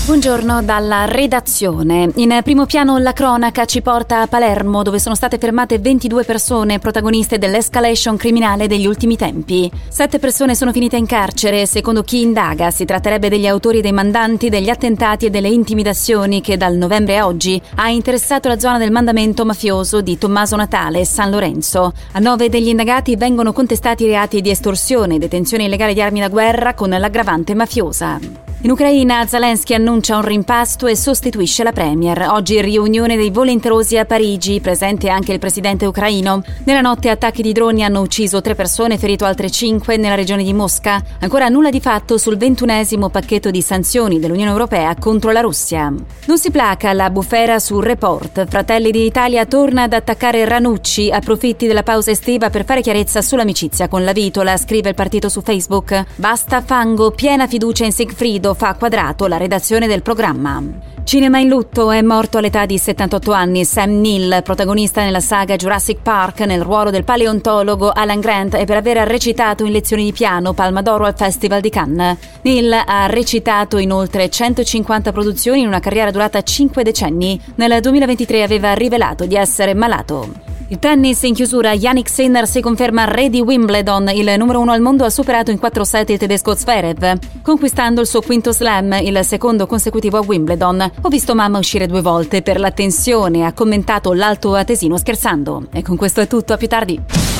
Buongiorno dalla redazione. In primo piano la cronaca ci porta a Palermo, dove sono state fermate 22 persone protagoniste dell'escalation criminale degli ultimi tempi. 7 persone sono finite in carcere. Secondo chi indaga, si tratterebbe degli autori dei mandanti, degli attentati e delle intimidazioni che dal novembre a oggi ha interessato la zona del mandamento mafioso di Tommaso Natale e San Lorenzo. A 9 degli indagati vengono contestati i reati di estorsione, detenzione illegale di armi da guerra con l'aggravante mafiosa. In Ucraina Zelensky annuncia un rimpasto e sostituisce la premier. Oggi riunione dei volenterosi a Parigi, presente anche il presidente ucraino. Nella notte attacchi di droni hanno ucciso 3 persone, ferito altre 5 nella regione di Mosca. Ancora nulla di fatto sul 21esimo pacchetto di sanzioni dell'Unione Europea contro la Russia. Non si placa la bufera sul report. Fratelli d'Italia torna ad attaccare Ranucci, approfitti della pausa estiva per fare chiarezza sull'amicizia con la Vitola, scrive il partito su Facebook. Basta fango, piena fiducia in Sigfrido, fa Quadrato, la redazione del programma. Cinema in lutto, è morto all'età di 78 anni Sam Neill, protagonista nella saga Jurassic Park nel ruolo del paleontologo Alan Grant e per aver recitato in lezioni di piano Palma d'Oro al Festival di Cannes. Neill ha recitato in oltre 150 produzioni in una carriera durata 5 decenni. Nel 2023 aveva rivelato di essere malato. Il tennis in chiusura, Jannik Sinner si conferma re di Wimbledon, il numero 1 al mondo ha superato in 4 set il tedesco Zverev, conquistando il suo quinto slam, il secondo consecutivo a Wimbledon. Ho visto mamma uscire 2 volte per la tensione, ha commentato l'alto atesino scherzando. E con questo è tutto, a più tardi.